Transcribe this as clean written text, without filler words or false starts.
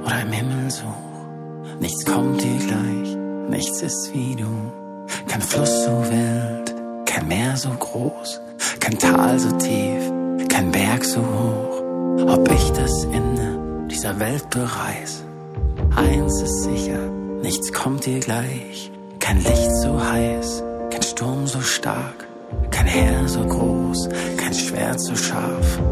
oder im Himmel such. Nichts kommt dir gleich, nichts ist wie du. Kein Fluss so wild, kein Meer so groß, kein Tal so tief, kein Berg so hoch. Ob ich das Ende dieser Welt bereis, eins ist sicher, nichts kommt dir gleich. Kein Licht so heiß, kein Sturm so stark, kein Heer so groß, kein Schwert so scharf.